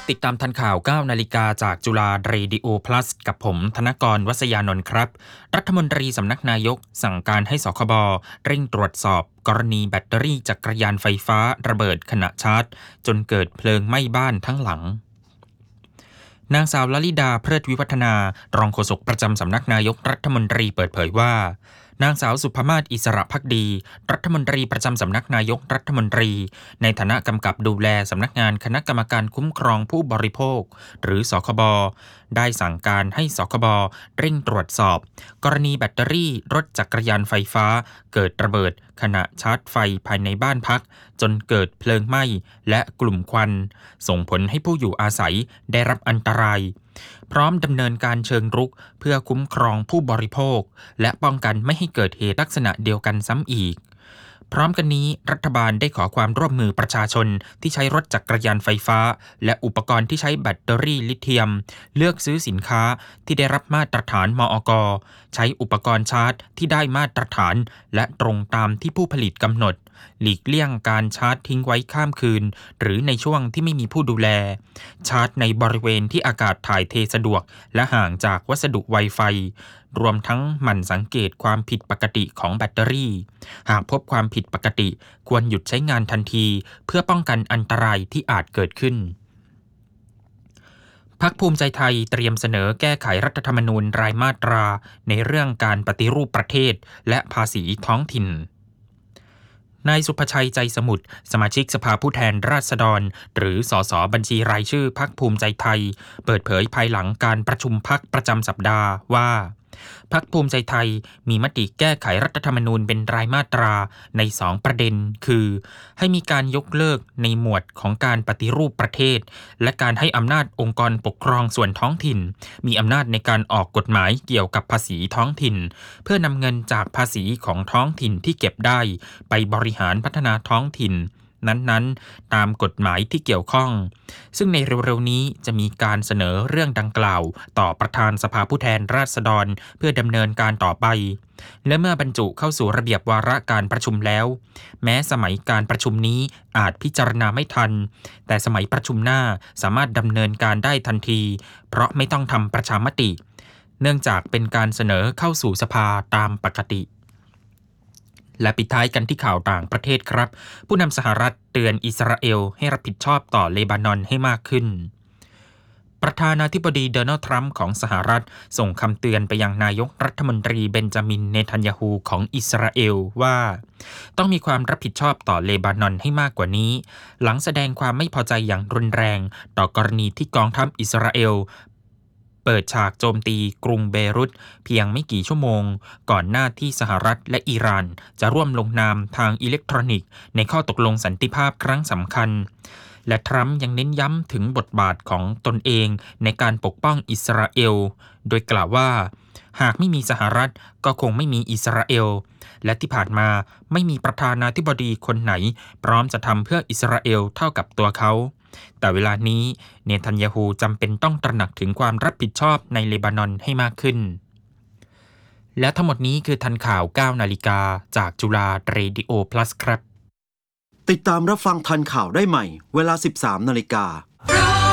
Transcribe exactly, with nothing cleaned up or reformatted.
ติดตามทันข่าว เก้า นาฬิกาจากจุฬาเรดิโอ plus กับผมธนกร วัษยานนท์ครับรัฐมนตรีสำนักนายกสั่งการให้สคบเร่งตรวจสอบกรณีแบตเตอรี่จักรยานไฟฟ้าระเบิดขณะชาร์จจนเกิดเพลิงไหม้บ้านทั้งหลังนางสาวลลิดาเพลิดวิวัฒนารองโฆษกประจำสำนักนายกรัฐมนตรีเปิดเผยว่านางสาวสุภมาศอิสระภักดีรัฐมนตรีประจำสำนักนายกรัฐมนตรีในฐานะกำกับดูแลสำนักงานคณะกรรมการคุ้มครองผู้บริโภคหรือสคบได้สั่งการให้สคบเร่งตรวจสอบกรณีแบตเตอรี่รถจักรยานไฟฟ้าเกิดระเบิดขณะชาร์จไฟภายในบ้านพักจนเกิดเพลิงไหม้และกลุ่มควันส่งผลให้ผู้อยู่อาศัยได้รับอันตรายพร้อมดำเนินการเชิงรุกเพื่อคุ้มครองผู้บริโภคและป้องกันไม่ให้เกิดเหตุลักษณะเดียวกันซ้ำอีกพร้อมกันนี้รัฐบาลได้ขอความร่วมมือประชาชนที่ใช้รถจักรยานไฟฟ้าและอุปกรณ์ที่ใช้แบตเตอรี่ลิเธียมเลือกซื้อสินค้าที่ได้รับมาตรฐานมอก.ใช้อุปกรณ์ชาร์จที่ได้มาตรฐานและตรงตามที่ผู้ผลิตกำหนดหลีกเลี่ยงการชาร์จทิ้งไว้ข้ามคืนหรือในช่วงที่ไม่มีผู้ดูแลชาร์จในบริเวณที่อากาศถ่ายเทสะดวกและห่างจากวัสดุ Wi-Fi รวมทั้งหมั่นสังเกตความผิดปกติของแบตเตอรี่หากพบความผิดปกติควรหยุดใช้งานทันทีเพื่อป้องกันอันตรายที่อาจเกิดขึ้นพรรคภูมิใจไทยเตรียมเสนอแก้ไขรัฐธรรมนูญรายมาตราในเรื่องการปฏิรูปประเทศและภาษีท้องถิ่นนายสุภชัยใจสมุทรสมาชิกสภาผู้แทนราษฎรหรือสสบัญชีรายชื่อพรรคภูมิใจไทยเปิดเผยภายหลังการประชุมพรรคประจำสัปดาห์ว่าพรรคภูมิใจไทยมีมติแก้ไขรัฐธรรมนูญเป็นรายมาตราในสองประเด็นคือให้มีการยกเลิกในหมวดของการปฏิรูปประเทศและการให้อำนาจองค์กรปกครองส่วนท้องถิ่นมีอำนาจในการออกกฎหมายเกี่ยวกับภาษีท้องถิ่นเพื่อนำเงินจากภาษีของท้องถิ่นที่เก็บได้ไปบริหารพัฒนาท้องถิ่นนั้นๆตามกฎหมายที่เกี่ยวข้องซึ่งในเร็วๆนี้จะมีการเสนอเรื่องดังกล่าวต่อประธานสภาผู้แทนราษฎรเพื่อดำเนินการต่อไปและเมื่อบรรจุเข้าสู่ระเบียบวาระการประชุมแล้วแม้สมัยการประชุมนี้อาจพิจารณาไม่ทันแต่สมัยประชุมหน้าสามารถดำเนินการได้ทันทีเพราะไม่ต้องทำประชามติเนื่องจากเป็นการเสนอเข้าสู่สภาตามปกติและปิดท้ายกันที่ข่าวต่างประเทศครับผู้นำสหรัฐเตือนอิสราเอลให้รับผิดชอบต่อเลบานอนให้มากขึ้นประธานาธิบดีโดนัลด์ทรัมป์ของสหรัฐส่งคำเตือนไปยังนายกรัฐมนตรีเบนจามินเนทันยาฮูของอิสราเอลว่าต้องมีความรับผิดชอบต่อเลบานอนให้มากกว่านี้หลังแสดงความไม่พอใจอย่างรุนแรงต่อกรณีที่กองทัพอิสราเอลเปิดฉากโจมตีกรุงเบรุตเพียงไม่กี่ชั่วโมงก่อนหน้าที่สหรัฐและอิหร่านจะร่วมลงนามทางอิเล็กทรอนิกส์ในข้อตกลงสันติภาพครั้งสำคัญและทรัมป์ยังเน้นย้ำถึงบทบาทของตนเองในการปกป้องอิสราเอลโดยกล่าวว่าหากไม่มีสหรัฐก็คงไม่มีอิสราเอลและที่ผ่านมาไม่มีประธานาธิบดีคนไหนพร้อมจะทำเพื่ออิสราเอลเท่ากับตัวเขาแต่เวลานี้เนทันยาฮูจำเป็นต้องตระหนักถึงความรับผิดชอบในเลบานอนให้มากขึ้นและทั้งหมดนี้คือทันข่าว เก้า นาฬิกาจากจุฬาเรดิโอ plus ครับติดตามรับฟังทันข่าวได้ใหม่เวลา สิบสามนาฬิกา